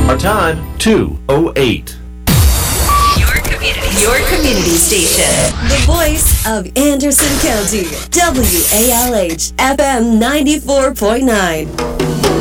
Our time, 2:08. Your community station. The voice of Anderson County. WALH FM 94.9.